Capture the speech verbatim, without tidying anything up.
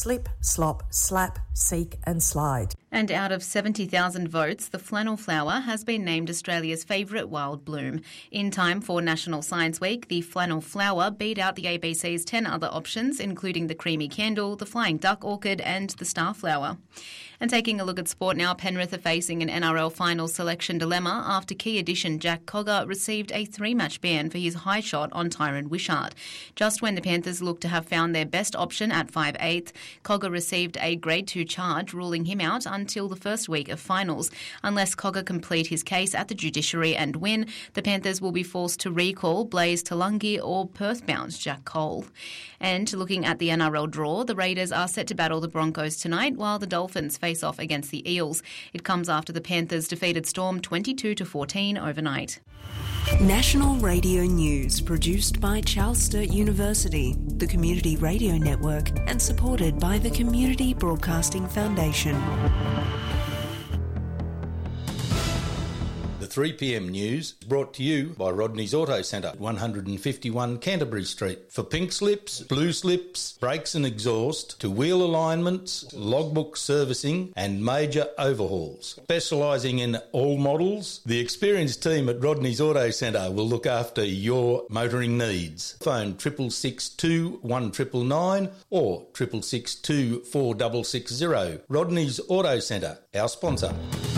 Slip, slop, slap, seek and slide. And out of seventy thousand votes, the flannel flower has been named Australia's favourite wild bloom. In time for National Science Week, the flannel flower beat out the A B C's ten other options, including the creamy candle, the flying duck orchid and the starflower. And taking a look at sport now, Penrith are facing an N R L final selection dilemma after key addition Jack Cogger received a three-match ban for his high shot on Tyron Wishart. Just when the Panthers looked to have found their best option at five eighths, Cogger received a grade two charge, ruling him out until the first week of finals. Unless Cogger complete his case at the judiciary and win, the Panthers will be forced to recall Blaze Talungi or Perth-bound Jack Cole. And looking at the N R L draw, the Raiders are set to battle the Broncos tonight, while the Dolphins face off against the Eels. It comes after the Panthers defeated Storm twenty-two to fourteen overnight. National Radio News, produced by Charles Sturt University, the Community Radio Network, and supported by the Community Broadcasting Foundation. The three p m news brought to you by Rodney's Auto Centre, one fifty-one Canterbury Street. For pink slips, blue slips, brakes and exhaust, to wheel alignments, logbook servicing and major overhauls. Specialising in all models, the experienced team at Rodney's Auto Centre will look after your motoring needs. Phone triple six two one nine nine nine or triple six two four six six zero. Rodney's Auto Centre, our sponsor.